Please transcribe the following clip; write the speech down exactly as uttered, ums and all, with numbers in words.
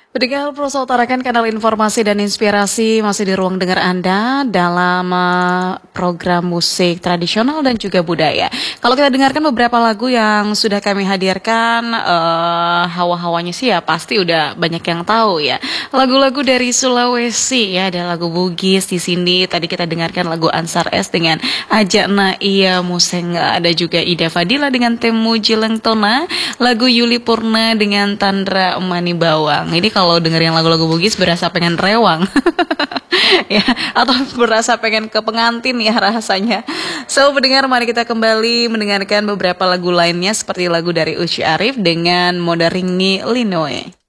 Pendengar Pulsa utarakan kanal informasi dan inspirasi masih di ruang dengar Anda dalam uh, program musik tradisional dan juga budaya. Kalau kita dengarkan beberapa lagu yang sudah kami hadirkan, uh, hawa-hawanya sih ya pasti udah banyak yang tahu ya. Lagu-lagu dari Sulawesi ya, ada lagu Bugis di sini. Tadi kita dengarkan lagu Ansar S dengan Ajak Na Iya Museng. Ada juga Ida Fadila dengan Temu Jileng Tona, lagu Yuli Purna dengan Tandra Mani Bawang. Ini kalau dengerin lagu-lagu Bugis berasa pengen rewang ya, atau berasa pengen ke pengantin ya rasanya. So pendengar, mari kita kembali mendengarkan beberapa lagu lainnya seperti lagu dari Uci Arif dengan Modaringi Linoe.